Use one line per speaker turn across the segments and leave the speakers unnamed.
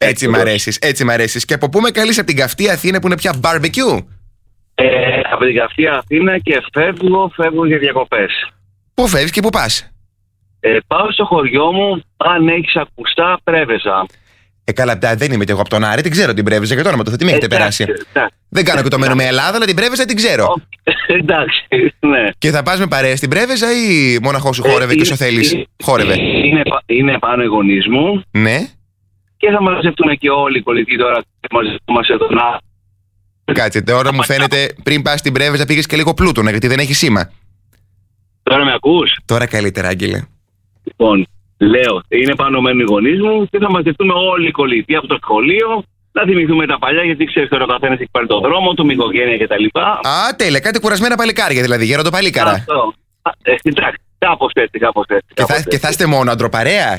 Έτσι μ' αρέσεις, έτσι μ' αρέσεις. Και από πού με καλείς, από την καυτή Αθήνα που είναι πια barbecue?
Από την καυτή Αθήνα και φεύγω για διακοπές.
Πού φεύγεις και πού πας?
Πάω στο χωριό μου, αν έχεις ακουστά, Πρέβεζα.
Καλά, δεν είμαι και εγώ από τον Άρη, την ξέρω την Πρέβεζα και το όνομα του, τι με έχετε περάσει. Δεν κάνω και το μένω με Ελλάδα, αλλά την Πρέβεζα την ξέρω.
Εντάξει, ναι.
Και θα πας με παρέα στην Πρέβεζα ή μόναχο σου χόρευε και όσο θέλεις? Χόρευε.
Είναι πάνω οι γονείς μου.
Ναι.
Και θα μαζευτούν και όλοι οι κολλητοί τώρα. Μαζευτούμε εδώ να.
Κάτσε, τώρα μου φαίνεται πριν πας στην Πρέβεζα πήγες και λίγο πλούτονα, γιατί δεν έχει σήμα.
Τώρα με ακούς?
Τώρα καλύτερα, Άγγελε.
Λοιπόν, λέω, είναι πάνω μένουν οι γονείς μου και θα μαζευτούμε όλοι οι κολλητοί από το σχολείο. Να θυμηθούμε τα παλιά, γιατί ξέρεις τώρα ο καθένας έχει πάρει τον δρόμο του, με οικογένεια κτλ.
Α, τέλεια, κάτι κουρασμένα παλικάρια δηλαδή, γεροντοπαλίκαρα.
Αυτό. Εντάξει, κάπως έτσι.
Και θα είστε μόνο αντροπαρέα?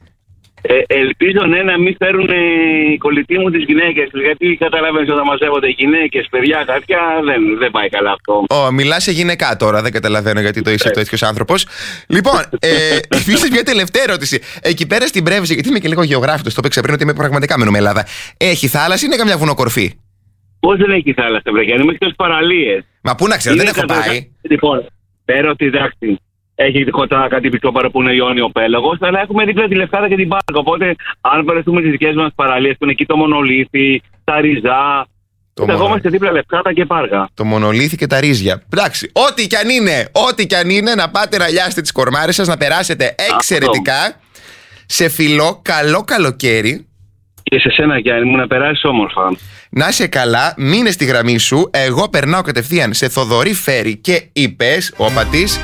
Ελπίζω να μην φέρουν οι κολλητοί μου τις γυναίκες, γιατί καταλαβαίνεις όταν μαζεύονται γυναίκες, παιδιά, κάποια δεν πάει καλά αυτό.
Μιλάς σε γυναικά τώρα, δεν καταλαβαίνω γιατί το είσαι τέτοιος άνθρωπος. Λοιπόν, επίσης μια τελευταία ερώτηση. Εκεί πέρα στην Πρέβεζα, γιατί είμαι και λίγο γεωγράφητος, το είπα πριν ότι είμαι πραγματικά μένουμε Ελλάδα. Έχει θάλασσα ή είναι καμιά βουνοκορφή?
Πώς δεν έχει θάλασσα, βρε, είναι μέχρι τις παραλίες.
Μα πού να ξέρω, δεν έχω πάει.
Λοιπόν, πέρα ότι εντάξει. Έχει κοντά κάτι πιο που είναι Ιόνιο Πέλαγος, αλλά έχουμε δίπλα τη Λευκάδα και την Πάρκα. Οπότε, αν περαστούμε τις δικές μας παραλίες που είναι εκεί το Μονολίθι, τα Ριζά, θα ερχόμαστε δίπλα Λευκάδα και Πάρκα. Το
Μονολίθι και τα Ρίζια. Εντάξει, ό,τι κι αν είναι, να πάτε να λιάσετε τις κορμάρες σας, να περάσετε εξαιρετικά. Σε φιλό, καλό καλοκαίρι.
Και σε σένα, Γιάννη μου, να περάσεις όμορφα.
Να είσαι καλά, μείνε στη γραμμή σου. Εγώ περνάω κατευθείαν σε Θοδωρή Φέρη και είπες, ο Πατής.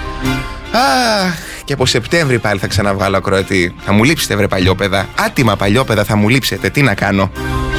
Και από Σεπτέμβρη πάλι θα ξαναβγάλω ακροατή. Θα μου λείψετε, βρε παλιόπαιδα. Άτιμα παλιόπαιδα θα μου λείψετε. Τι να κάνω.